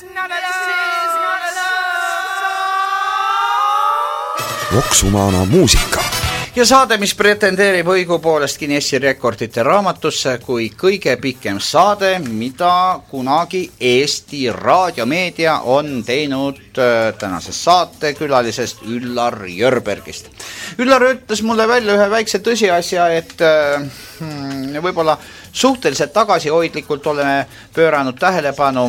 Voksumaana muusika. Ja saade, mis pretendeerib õigupoolest Guinessi rekordite raamatusse kui kõige pikem saade, mida kunagi Eesti raadiomeedia on teinud tänasest saatekülalisest Üllar Jörbergist. Üllar ütles mulle välja ühe väikse tõsiasja, et võib-olla suhteliselt tagasihoidlikult oleme pööranud tähelepanu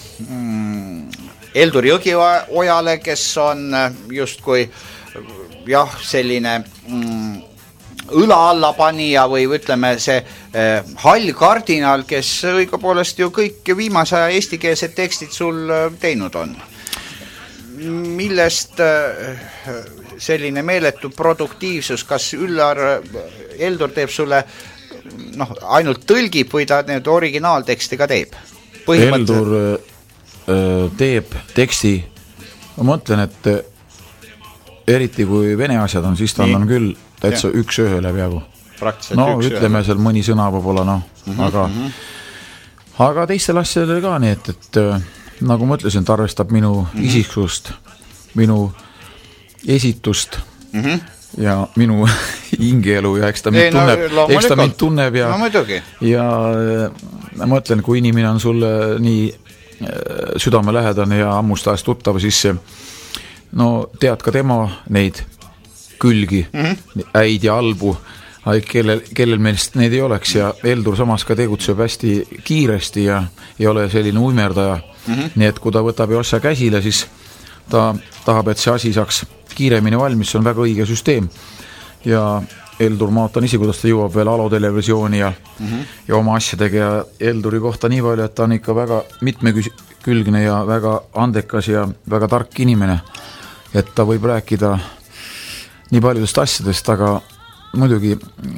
Eldur Jõgiojale, kes on justkui selline õla alla panija või ütleme see hall kardinal, kes õigupoolest ju kõik viimase aja eestikeelsed tekstid sul teinud on. Millest selline meeletu produktiivsus, kas Eldur teeb sulle ainult tõlgib või ta need originaalteksti ka teeb? Eldur teeb teksti, ma mõtlen, et eriti kui vene asjad on, siis tal on küll täitsa üks ühele peaaegu. Ütleme seal mõni sõna võib-olla, aga teistel asjadel ka nii, et nagu ma ütlesin, ta arvestab minu isiksust, minu esitust ja minu hingeelu ja eks ta mind tunneb ja ma mõtlen, kui inimene on sulle nii südamelähedane ja ammustajast tuttav, siis tead ka tema neid külgi, äid ja albu, kellel meelest need ei oleks ja Eldur samas ka tegutseb hästi kiiresti ja ei ole selline uimerdaja. Nii et kui ta võtab ja asja käsile, siis ta tahab, et see asi saaks kiiremini valmis, see on väga õige süsteem ja Eldur, ma ootan isi, kuidas ta jõuab veel Alo televisiooni ja oma asjadega ja Elduri kohta nii palju, et ta on ikka väga mitmekülgne ja väga andekas ja väga tark inimene, et ta võib rääkida nii paljudest asjadest, aga muidugi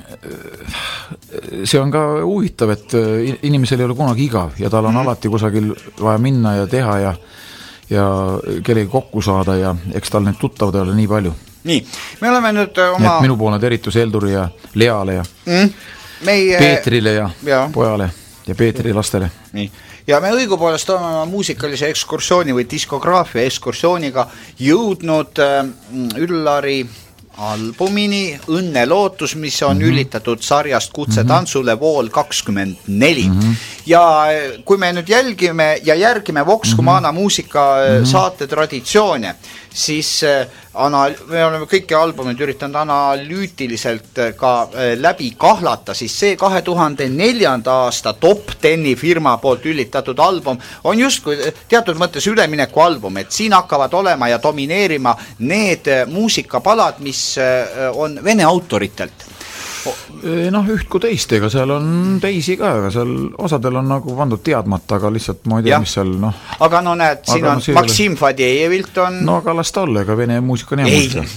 see on ka huvitav, et inimesel ei ole kunagi igav ja tal on alati kusagil vaja minna ja teha ja kellegi kokku saada ja eks tal need tuttavad ole nii palju. Nii, me oleme nüüd oma... Et minu poolne teritus Elduri ja Leale ja Peetrile ja pojale ja Peetri lastele. Nii. Ja me õigupoolest oleme oma muusikalise ekskursiooni või diskograafia ekskursiooniga jõudnud Üllari albumini Õnne lootus, mis on ülitatud sarjast Kutse tantsule Vool 24. Ja kui me nüüd järgime Voksumaana muusika saate traditsioone, siis me oleme kõiki albumid üritanud analüütiliselt ka läbi kahlata, siis see 2004. aasta Top 10 firma poolt ülitatud album on justkui teatud mõttes ülemineku album, et siin hakkavad olema ja domineerima need muusikapalad, mis on vene autoritelt. Üht kui teist, ega seal on teisi ka, aga seal osadel on nagu pandud teadmata, aga lihtsalt ma ei tea, mis seal Aga näed, siin on Maksim Fadjejevilt on... aga las ta olla, ega vene muusika on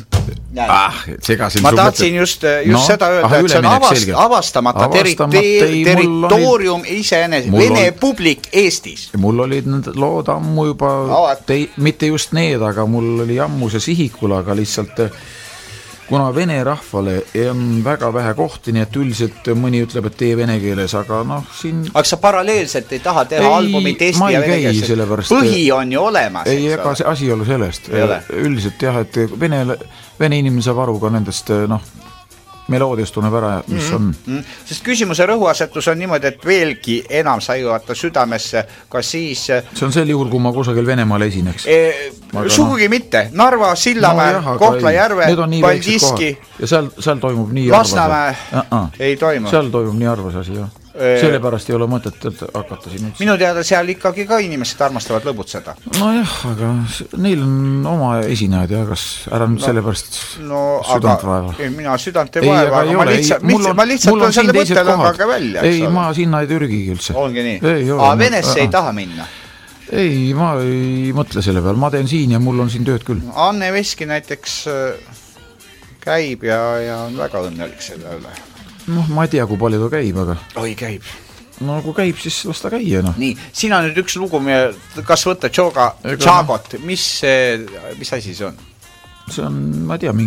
ma tahtsin just seda öelda, et see on avastamata territoorium iseenese, vene publik Eestis. Mul olid need lood ammu juba, mitte just need, aga mul oli ammu see sihikul, aga lihtsalt kuna vene rahvale on väga vähe kohti, nii et üldiselt mõni ütleb, et tee vene keeles, aga siin... Aga sa paralleelselt ei taha teha albumit eesti ja vene keeles? Põhi on ju olemas. Ei, ega see asi ei ole sellest. Üldiselt jah, et vene inimene saab aru ka nendest, meloodiast tunneb ära, mis on. Sest küsimuse rõhuasetus on niimoodi, et veelgi enam sa jõuata südamesse, ka siis... See on sel juhul, kui ma kusagil Venemaal esineks. Sugugi mitte. Narva, Sillamäe, Kohtla-Järve, Paldiski. Ja seal toimub nii Lasnamäe ei toimu. Seal toimub nii arvas asi, jah. Sellepärast ei ole mõtet hakata siin Minu teada seal ikkagi ka inimesed armastavad lõbutseda. Aga neil on oma esinejad ja kas ära nüüd sellepärast südant vaeva. Mina südant ei vaeva, aga ma lihtsalt on selle mõttel aga välja. Ei, ma sinna ei türgigi üldse. Ongi nii? Aga Venesse ei taha minna? Ei, ma ei mõtle selle peal. Ma teen siin ja mul on siin tööd küll. Anne Veski näiteks käib ja on väga õnnelik selle üle. Ma ei tea, kui palju ta käib, aga... Oi, käib. Kui käib, siis las ta käia, Nii, siin on nüüd üks lugu, kas võtta Tšagot, mis asi see on? See on, ma ei tea,